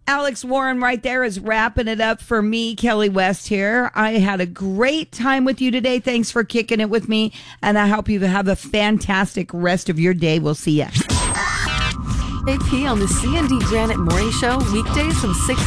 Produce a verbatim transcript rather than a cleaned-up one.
Alex Warren right there is wrapping it up for me, Kelly West here. I had a great time with you today. Thanks for kicking it with me, and I hope you have a fantastic rest of your day. We'll see ya. A P on the C and D Granite Morning Show, weekdays from six